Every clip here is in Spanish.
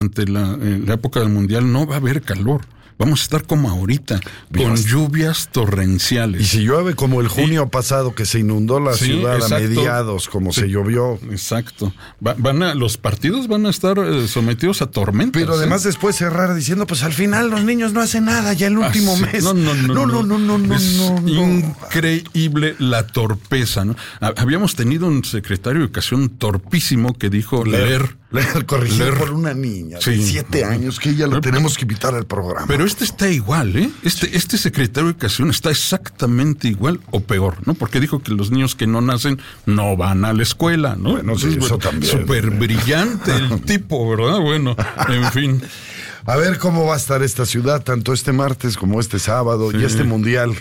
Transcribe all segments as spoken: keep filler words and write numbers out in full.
durante la, eh, la época del Mundial no va a haber calor. Vamos a estar como ahorita, con Dios. lluvias torrenciales. Y si llueve como el junio y, pasado, que se inundó la sí, ciudad exacto, a mediados, como sí, se llovió. Exacto. Va, van a, los partidos van a estar eh, sometidos a tormentas. Pero además, ¿eh? Después cerrar diciendo, pues al final los niños no hacen nada, ya el último ah, sí. mes. No, no, no. No, no, no, no, no. Es no, no. increíble la torpeza, ¿no? Habíamos tenido un secretario de Educación torpísimo que dijo leer. leer Leer, corregido leer. Por una niña sí. de siete años, que ya lo tenemos que invitar al programa. Pero este está igual, ¿eh? Este, este secretario de Educación está exactamente igual o peor, ¿no? Porque dijo que los niños que no nacen no van a la escuela, ¿no? Bueno, sí, eso también. Súper brillante el tipo, ¿verdad? Bueno, en fin. A ver cómo va a estar esta ciudad, tanto este martes como este sábado sí. y este mundial.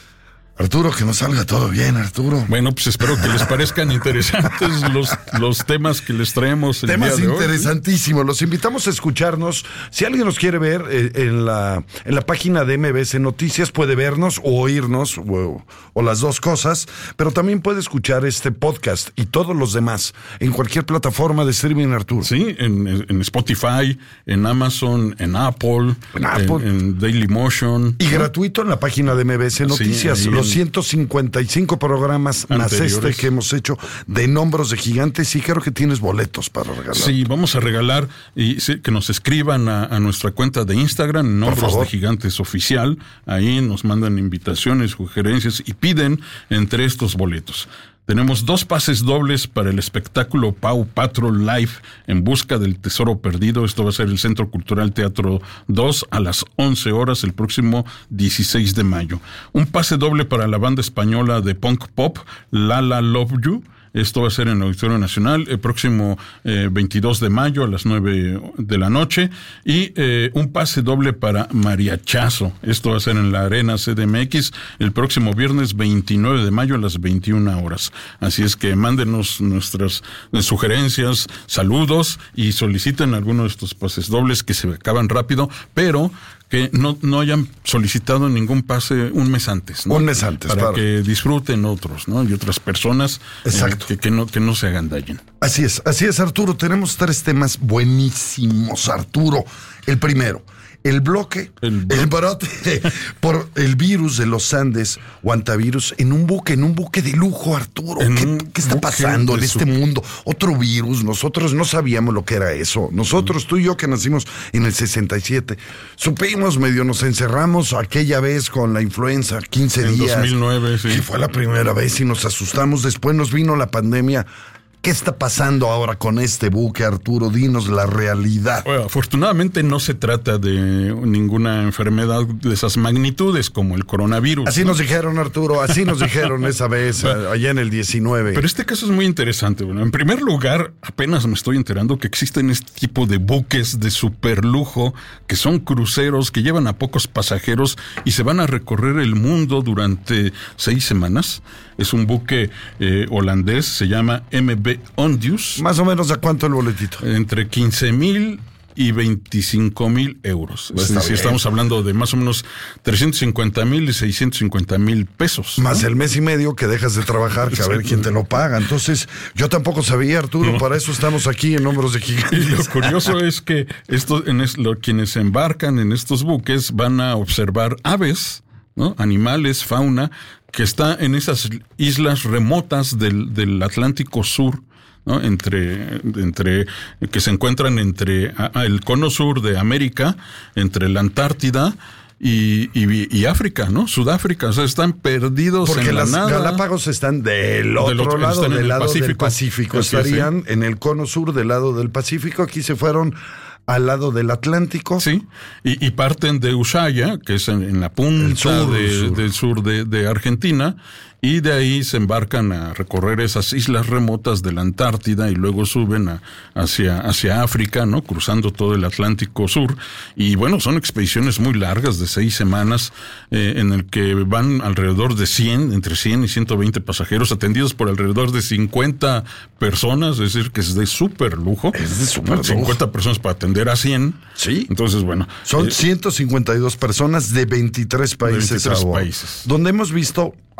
Arturo, que nos salga todo bien, Arturo. Bueno, pues espero que les parezcan interesantes los, los temas que les traemos el temas día de interesantísimos. hoy. Los invitamos a escucharnos. Si alguien nos quiere ver eh, en la en la página de M B S Noticias, puede vernos o oírnos o, o las dos cosas, pero también puede escuchar este podcast y todos los demás en cualquier plataforma de streaming, Arturo. Sí, en, en Spotify, en Amazon, en Apple, en, Apple. en, en Dailymotion. Y ¿no? gratuito en la página de M B S Noticias. Sí, los ciento cincuenta y cinco programas más este que hemos hecho de Nombros de Gigantes, y creo que tienes boletos para regalar. Sí, vamos a regalar y sí, que nos escriban a, a nuestra cuenta de Instagram, Nombros de Gigantes Oficial. Ahí nos mandan invitaciones, sugerencias y piden entre estos boletos. Tenemos dos pases dobles para el espectáculo Paw Patrol Live en busca del tesoro perdido. Esto va a ser el Centro Cultural Teatro dos a las once horas el próximo dieciséis de mayo. Un pase doble para la banda española de punk pop La La Love You. Esto va a ser en el Auditorio Nacional el próximo eh, veintidós de mayo a las nueve de la noche. Y eh, un pase doble para Mariachazo. Esto va a ser en la Arena C D M X el próximo viernes veintinueve de mayo a las veintiuna horas. Así es que mándenos nuestras sugerencias, saludos y soliciten alguno de estos pases dobles que se acaban rápido, pero que no, no hayan solicitado ningún pase un mes antes, ¿no? Un mes antes, para claro. que disfruten otros, ¿no? Y otras personas. Exacto. Eh, que, que no, que no se hagan daño. Así es, así es, Arturo. Tenemos tres temas buenísimos, Arturo. El primero, el bloque, el, el brote por el virus de los Andes o antivirus en un buque, en un buque de lujo, Arturo. ¿Qué, ¿Qué está pasando en este mundo? Otro virus, nosotros no sabíamos lo que era eso. Nosotros, tú y yo que nacimos en el sesenta y siete, supimos, medio nos encerramos aquella vez con la influenza, quince en días. dos mil nueve, sí. Que fue la primera vez y nos asustamos. Después nos vino la pandemia. ¿Qué está pasando ahora con este buque, Arturo? Dinos la realidad. Bueno, afortunadamente no se trata de ninguna enfermedad de esas magnitudes como el coronavirus. Así ¿no? nos dijeron, Arturo, así nos dijeron esa vez, bueno, allá en el diecinueve. Pero este caso es muy interesante. Bueno, en primer lugar, apenas me estoy enterando que existen este tipo de buques de superlujo, que son cruceros que llevan a pocos pasajeros y se van a recorrer el mundo durante seis semanas. Es un buque eh, holandés, se llama M V Ondius. Más o menos, ¿a cuánto el boletito? Entre quince mil y veinticinco mil euros. Pues es decir, estamos hablando de más o menos trescientos cincuenta mil y seiscientos cincuenta mil pesos. Más, ¿no? El mes y medio que dejas de trabajar, que a ver quién te lo paga. Entonces, yo tampoco sabía, Arturo, no. Para eso estamos aquí en Nombros de Gigantes. Y lo curioso es que estos, en es, lo, quienes embarcan en estos buques van a observar aves, ¿no? Animales, fauna, que está en esas islas remotas del, del Atlántico Sur, ¿no? Entre, entre, que se encuentran entre a, el cono sur de América, entre la Antártida y, y, y África, ¿no? Sudáfrica, o sea, están perdidos porque en la nada. Porque las Galápagos están del otro, del otro lado, del lado Pacífico. del Pacífico. Así Estarían es, ¿sí? En el cono sur del lado del Pacífico. Aquí se fueron al lado del Atlántico. Sí, y, y parten de Ushuaia, que es en, en la punta sur, de, sur. del sur de, de Argentina, y de ahí se embarcan a recorrer esas islas remotas de la Antártida y luego suben a, hacia, hacia África, ¿no? Cruzando todo el Atlántico Sur. Y bueno, son expediciones muy largas de seis semanas, eh, en el que van alrededor de cien, entre cien y ciento veinte pasajeros, atendidos por alrededor de cincuenta personas, es decir, que es de súper lujo. Es de súper lujo. cincuenta personas para atender a cien. Sí. Entonces, bueno. Son eh, ciento cincuenta y dos personas de veintitrés países. veintitrés países. Donde hemos visto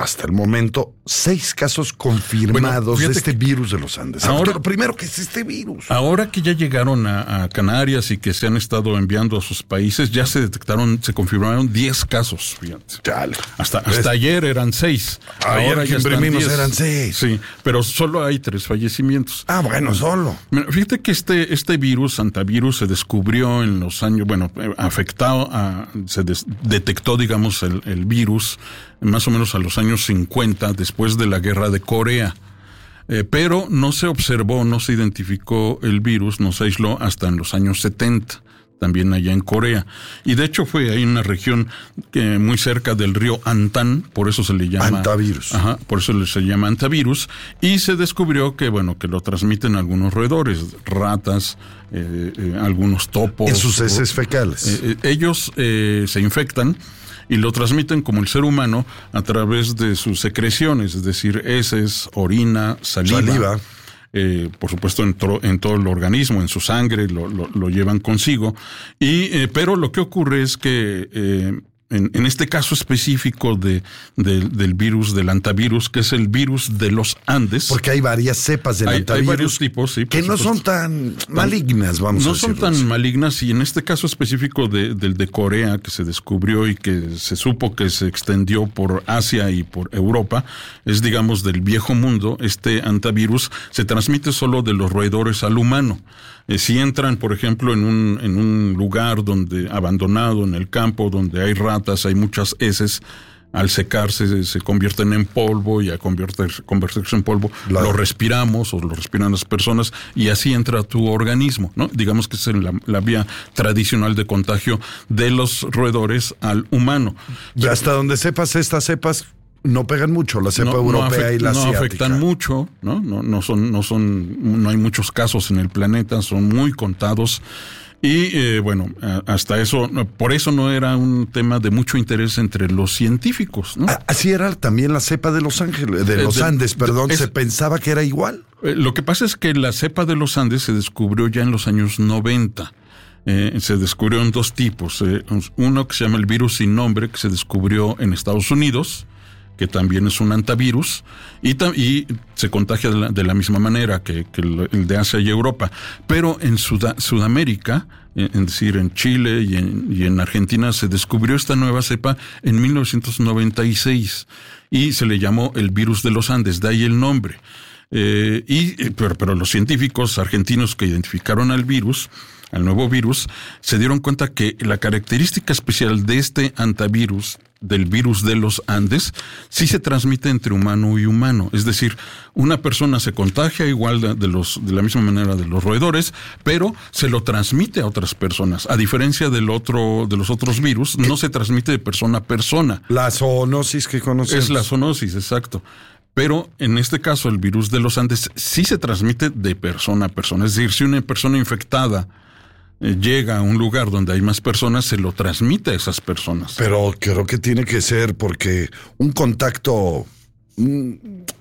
hasta el momento, seis casos confirmados bueno, de este virus de los Andes. Ahora, lo primero, ¿qué es este virus? Ahora que ya llegaron a, a Canarias y que se han estado enviando a sus países, ya se detectaron, se confirmaron diez casos. Fíjate. Chale. Hasta, hasta ayer eran seis. Ayer ahora que imprimimos eran seis. Sí, pero solo hay tres fallecimientos. Ah, bueno, solo. Fíjate que este, este virus, antivirus, se descubrió en los años, bueno, afectado, a, se des, detectó, digamos, el, el virus más o menos a los años cincuenta, después de la guerra de Corea. Eh, pero no se observó, no se identificó el virus, no se aisló hasta en los años setenta, también allá en Corea. Y de hecho fue ahí en una región eh, muy cerca del río Antán, por eso se le llama... Antivirus. Ajá, por eso se llama antivirus. Y se descubrió que, bueno, que lo transmiten algunos roedores, ratas, eh, eh, algunos topos. En sus heces fecales. Eh, eh, ellos eh, se infectan y lo transmiten como el ser humano a través de sus secreciones, es decir, heces, orina, saliva. Saliva. Eh, por supuesto en, to, en todo el organismo, en su sangre, lo, lo, lo llevan consigo. Y, eh, pero lo que ocurre es que eh, en, en este caso específico de, de, del virus, del antivirus, que es el virus de los Andes. Porque hay varias cepas del hay, antivirus. Hay varios tipos, sí. Que no supuesto. son tan malignas, vamos no a decirlo. No son tan malignas, y en este caso específico de, del de Corea, que se descubrió y que se supo que se extendió por Asia y por Europa, es, digamos, del viejo mundo. Este antivirus se transmite solo de los roedores al humano. Eh, si entran, por ejemplo, en un, en un lugar donde abandonado, en el campo, donde hay ratas, hay muchas heces, al secarse se convierten en polvo, y al convertirse, convertirse en polvo claro. Lo respiramos o lo respiran las personas, y así entra a tu organismo, ¿no? Digamos que es la, la vía tradicional de contagio de los roedores al humano. Y hasta donde sepas, estas cepas no pegan mucho, la cepa no, europea no afect, y la no asiática. No afectan mucho, ¿no? No, no son, no son, no hay muchos casos en el planeta, son muy contados. Y eh, bueno, hasta eso, por eso no era un tema de mucho interés entre los científicos, ¿no? Así era también la cepa de Los Ángeles, de los eh, de, Andes, perdón, es, se pensaba que era igual. Eh, lo que pasa es que la cepa de los Andes se descubrió ya en los años noventa. Eh, se descubrió en dos tipos. Eh, uno que se llama el virus sin nombre, que se descubrió en Estados Unidos, que también es un antivirus, y, y se contagia de la, de la misma manera que, que el, el de Asia y Europa. Pero en Sud- Sudamérica, es decir, en Chile y en, y en Argentina, se descubrió esta nueva cepa en mil novecientos noventa y seis, y se le llamó el virus de los Andes, de ahí el nombre. Eh, y, pero, pero los científicos argentinos que identificaron al virus, al nuevo virus, se dieron cuenta que la característica especial de este antivirus, del virus de los Andes, sí se transmite entre humano y humano. Es decir, una persona se contagia igual de, de los de la misma manera de los roedores, pero se lo transmite a otras personas. A diferencia del otro de los otros virus, no se transmite de persona a persona. La zoonosis que conocemos. Es la zoonosis, exacto. Pero en este caso, el virus de los Andes sí se transmite de persona a persona. Es decir, si una persona infectada llega a un lugar donde hay más personas, se lo transmite a esas personas. Pero creo que tiene que ser porque un contacto mmm,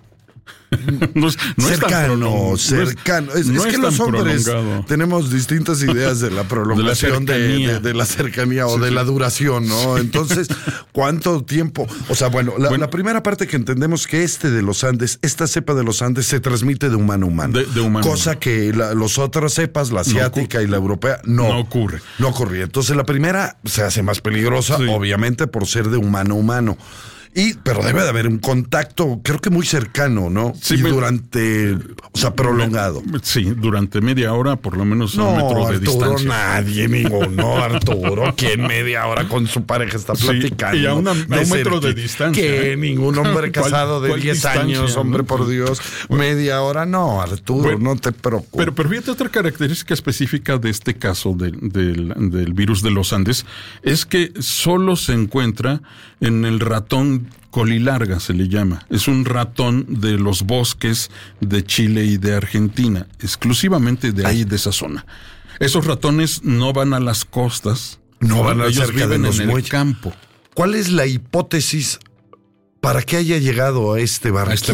no es, no cercano, es cercano. Es, no es que es los hombres prolongado. Tenemos distintas ideas de la prolongación de la cercanía, de, de, de la cercanía o sí, de sí. la duración, ¿no? Entonces, ¿cuánto tiempo? O sea, bueno la, bueno, la primera parte que entendemos que este de los Andes, esta cepa de los Andes se transmite de humano a humano. De, de humano cosa humano. que la, los otras cepas, la asiática no y la europea, no. No ocurre. No ocurre. Entonces, la primera se hace más peligrosa, sí. obviamente, por ser de humano a humano. Y, pero debe de haber un contacto, creo que muy cercano, ¿no? Sí, y me, durante, o sea, prolongado. Sí, durante media hora, por lo menos no, a un metro de Arturo, distancia. Nadie, ninguno, Arturo. ¿Quién media hora con su pareja está platicando? Sí, y a, una, a un metro cerquita. de distancia. Que ¿eh? ningún hombre casado de diez años, hombre, por Dios. Media hora, no, Arturo, bueno, no te preocupes. Pero, pero fíjate, otra característica específica de este caso del, del, del virus de los Andes es que solo se encuentra en el ratón colilarga, se le llama. Es un ratón de los bosques de Chile y de Argentina, exclusivamente de ahí, de esa zona. Esos ratones no van a las costas, no van a ellos cerca viven de los en el muelles. campo. ¿Cuál es la hipótesis para que haya llegado a este barquito? A este barco.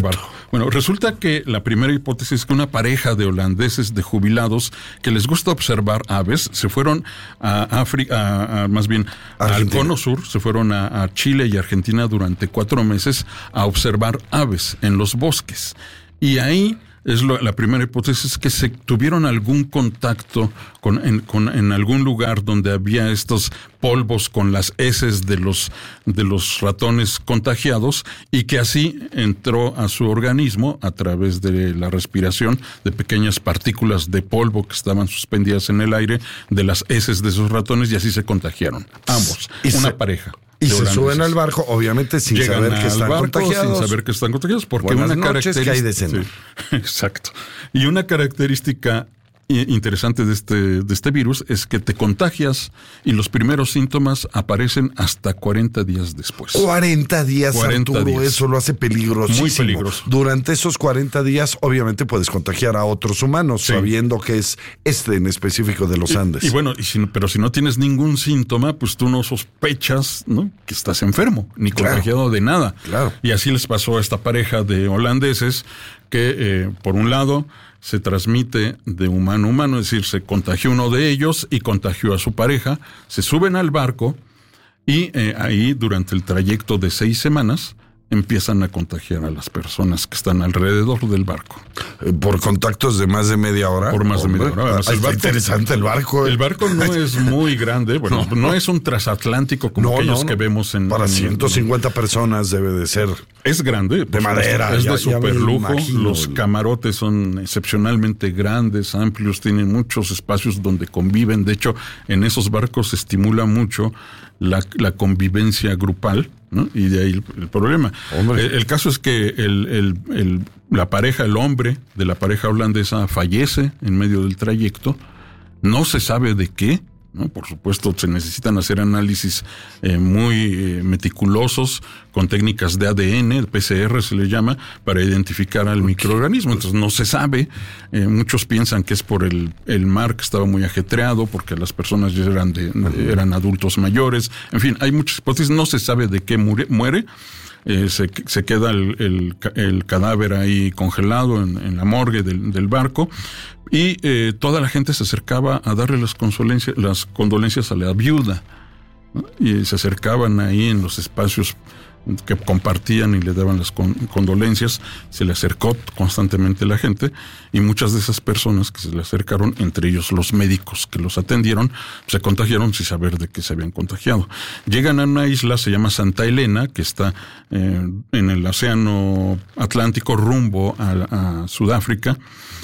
Bueno, resulta que la primera hipótesis es que una pareja de holandeses de jubilados que les gusta observar aves se fueron a África, a, a, más bien Argentina. Al Cono Sur, se fueron a, a Chile y Argentina durante cuatro meses a observar aves en los bosques. Y ahí es lo, la primera hipótesis, que se tuvieron algún contacto con en, con en algún lugar donde había estos polvos con las heces de los de los ratones contagiados, y que así entró a su organismo a través de la respiración de pequeñas partículas de polvo que estaban suspendidas en el aire de las heces de esos ratones, y así se contagiaron ambos, y una se, pareja. Y se suben al barco, obviamente sin Llegan saber que están barco, contagiados. Sin saber que están contagiados, porque Buenas una noches, característica. que hay de cena. Sí, exacto. Y una característica interesante de este, de este virus es que te contagias y los primeros síntomas aparecen hasta cuarenta días después. cuarenta días, cuarenta Arturo, días. Eso lo hace peligrosísimo. Muy peligroso. Durante esos cuarenta días, obviamente puedes contagiar a otros humanos, sí, sabiendo que es este en específico de los Andes. Y, y bueno, y si, pero si no tienes ningún síntoma, pues tú no sospechas, ¿no?, que estás enfermo, ni contagiado, claro, de nada. Claro. Y así les pasó a esta pareja de holandeses que, eh, por un lado, se transmite de humano a humano, es decir, se contagió uno de ellos y contagió a su pareja, se suben al barco y eh, ahí durante el trayecto de seis semanas empiezan a contagiar a las personas que están alrededor del barco. ¿Por contactos de más de media hora? Por más Hombre, de media hora. Está el barco, interesante el barco. El barco no es muy grande, bueno, no, no es un transatlántico como no, aquellos no, no. que vemos en... Para en, ciento cincuenta en, personas debe de ser. Es grande. De madera. Es ya, de super lujo. Los camarotes son excepcionalmente grandes, amplios, tienen muchos espacios donde conviven. De hecho, en esos barcos se estimula mucho la, la convivencia grupal, ¿no? Y de ahí el, el problema. El, el caso es que el, el, el, la pareja, el hombre de la pareja holandesa fallece en medio del trayecto. No se sabe de qué, ¿no? Por supuesto, se necesitan hacer análisis eh, muy eh, meticulosos con técnicas de A D N, el P C R se le llama, para identificar al microorganismo. Entonces no se sabe. Eh, muchos piensan que es por el, el mar, que estaba muy ajetreado, porque las personas ya eran, de, eran adultos mayores. En fin, hay muchas hipótesis. No se sabe de qué muere. muere. Eh, se, se queda el, el, el cadáver ahí congelado en, en la morgue del, del barco, y eh, toda la gente se acercaba a darle las condolencias, las condolencias a la viuda, ¿no? Y se acercaban ahí en los espacios que compartían y le daban las con, condolencias, se le acercó constantemente la gente, y muchas de esas personas que se le acercaron, entre ellos los médicos que los atendieron, se contagiaron sin saber de qué se habían contagiado. Llegan a una isla, se llama Santa Elena, que está eh, en el océano Atlántico rumbo a, a Sudáfrica,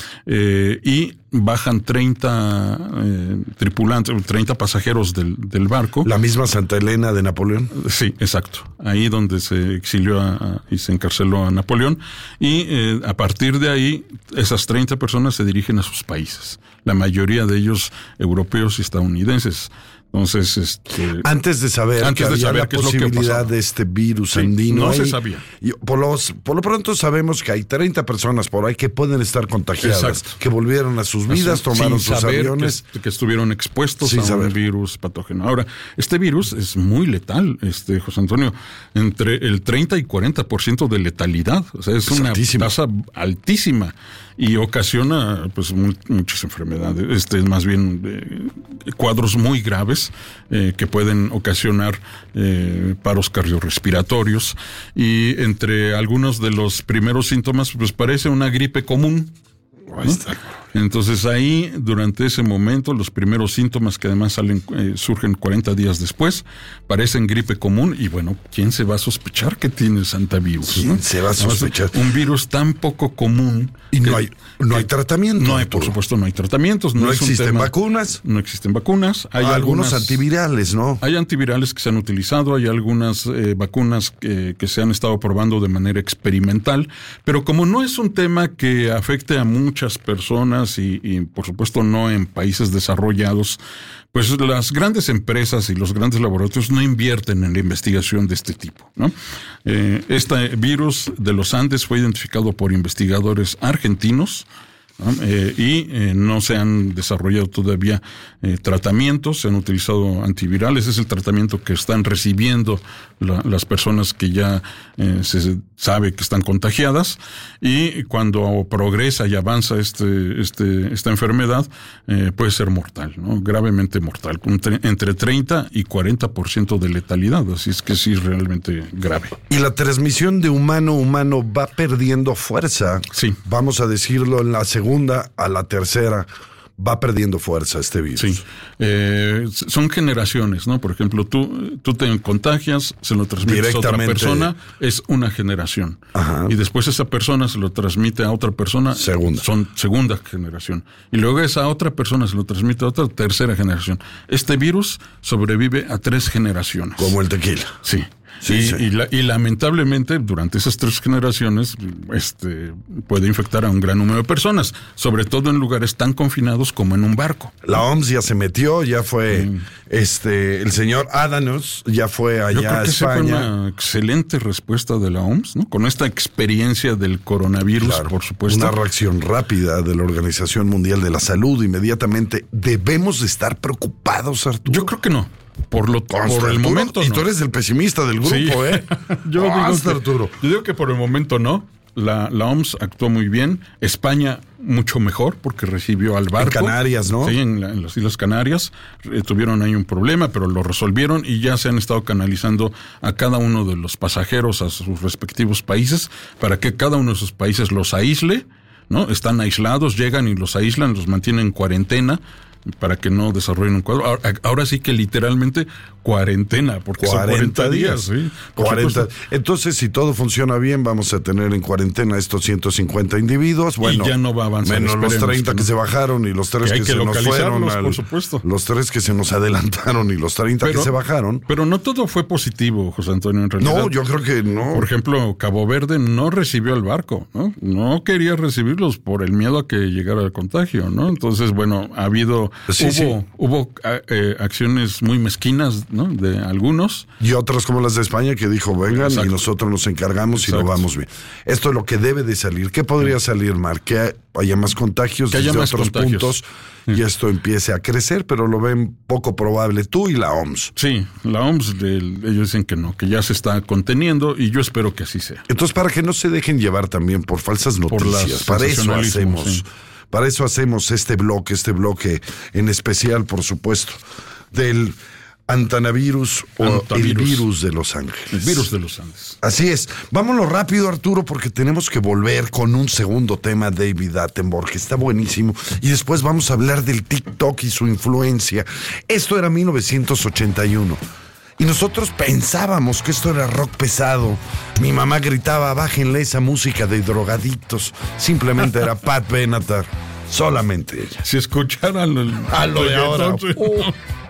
eh, y bajan treinta eh, tripulantes, treinta pasajeros del, del barco. ¿La misma Santa Elena de Napoleón? Sí, exacto. Ahí donde se exilió a, a, y se encarceló a Napoleón. Y eh, a partir de ahí, esas treinta personas se dirigen a sus países. La mayoría de ellos europeos y estadounidenses. Entonces, este, antes de saber antes que de había saber la qué es lo que posibilidad de este virus sí, andino, no ahí, se sabía. Y por, los, por lo pronto sabemos que hay treinta personas por ahí que pueden estar contagiadas, exacto, que volvieron a sus vidas, Así, tomaron sus aviones, que, que estuvieron expuestos sin a saber. un virus patógeno. Ahora, este virus es muy letal, este José Antonio, entre el treinta y cuarenta por ciento de letalidad, o sea, es, es una altísima. tasa altísima. Y ocasiona pues muy, muchas enfermedades, este más bien eh, cuadros muy graves eh, que pueden ocasionar eh, paros cardiorrespiratorios, y entre algunos de los primeros síntomas pues parece una gripe común, ¿no? Entonces ahí, durante ese momento, los primeros síntomas, que además salen, eh, surgen cuarenta días después, parecen gripe común. Y bueno, ¿quién se va a sospechar que tiene santavirus? ¿Quién ¿no? se va a sospechar? Un virus tan poco común. Y no hay, no hay tratamiento. No hay, por supuesto, no hay tratamientos. No, no es existen un tema, vacunas. No existen vacunas. Hay algunos algunas, antivirales, ¿no? Hay antivirales que se han utilizado, hay algunas eh, vacunas que, que se han estado probando de manera experimental, pero como no es un tema que afecte a muchas personas y, y por supuesto no en países desarrollados, pues las grandes empresas y los grandes laboratorios no invierten en la investigación de este tipo, ¿no? Eh, este virus de los Andes fue identificado por investigadores argentinos, ¿no? Eh, y eh, no se han desarrollado todavía eh, tratamientos, se han utilizado antivirales. Es el tratamiento que están recibiendo la, las personas que ya eh, se, sabe que están contagiadas, y cuando progresa y avanza este, este, esta enfermedad, eh, puede ser mortal, ¿no? Gravemente mortal, entre treinta y cuarenta por ciento de letalidad, así es que sí es realmente grave. Y la transmisión de humano a humano va perdiendo fuerza. Sí. Vamos a decirlo, en la segunda a la tercera va perdiendo fuerza este virus. Sí, eh, son generaciones, ¿no? Por ejemplo, tú, tú te contagias, se lo transmites a otra persona, es una generación. Ajá. Y después esa persona se lo transmite a otra persona, segunda. Son segunda generación. Y luego esa otra persona se lo transmite a otra tercera generación. Este virus sobrevive a tres generaciones. Como el tequila. Sí. Sí, y, sí. Y, la, y lamentablemente durante esas tres generaciones este, puede infectar a un gran número de personas, sobre todo en lugares tan confinados como en un barco. La O M S ya se metió, ya fue mm. este el señor Adanos, ya fue allá Yo creo a que España. Esa fue una excelente respuesta de la O M S, ¿no? Con esta experiencia del coronavirus, claro, por supuesto. Una reacción rápida de la Organización Mundial de la Salud inmediatamente. ¿Debemos de estar preocupados, Arturo? Yo creo que no. Por lo por el Arturo, momento y no. tú eres el pesimista del grupo, sí. ¿eh? yo, digo Hasta, que, Arturo. yo digo que por el momento no. La, la O M S actuó muy bien. España mucho mejor porque recibió al barco. En Canarias, ¿no? Sí, en, la, en las Islas Canarias. Eh, tuvieron ahí un problema, pero lo resolvieron y ya se han estado canalizando a cada uno de los pasajeros a sus respectivos países para que cada uno de esos países los aísle, ¿no? Están aislados, llegan y los aíslan, los mantienen en cuarentena para que no desarrollen un cuadro. Ahora, ahora sí que literalmente cuarentena, porque cuarenta son cuarenta días. días. Sí, cuarenta. Entonces, si todo funciona bien, vamos a tener en cuarentena estos ciento cincuenta individuos. Bueno, y ya no va a avanzar. Menos los treinta que, no. que se bajaron y los tres que, que, que se nos fueron. Al, por supuesto. Los tres que se nos adelantaron y los treinta pero, que se bajaron. Pero no todo fue positivo, José Antonio, en realidad. No, yo creo que no. Por ejemplo, Cabo Verde no recibió el barco, ¿no? No quería recibirlos por el miedo a que llegara el contagio, ¿no? Entonces, bueno, ha habido... Sí, hubo, sí. hubo eh, acciones muy mezquinas, ¿no? De algunos. Y otras como las de España que dijo, vengan, exacto, y nosotros nos encargamos exacto, y lo vamos bien. Esto es lo que debe de salir. ¿Qué podría salir, Mar? Que haya más contagios que haya desde más otros contagios. puntos sí. y esto empiece a crecer, pero lo ven poco probable. Tú y la O M S. Sí, la O M S, ellos dicen que no, que ya se está conteniendo y yo espero que así sea. Entonces, para que no se dejen llevar también por falsas noticias, por para eso hacemos... Sí. Para eso hacemos este bloque, este bloque en especial, por supuesto, del Antanavirus o Antavirus. El virus de Los Ángeles. El virus de Los Ángeles. Así es. Vámonos rápido, Arturo, porque tenemos que volver con un segundo tema, David Attenborough, que está buenísimo. Y después vamos a hablar del TikTok y su influencia. Esto era mil novecientos ochenta y uno. Y nosotros pensábamos que esto era rock pesado. Mi mamá gritaba, bájenle esa música de drogadictos. Simplemente era Pat Benatar. Solamente ella. Si escucharan el, a lo de ahora. Oh.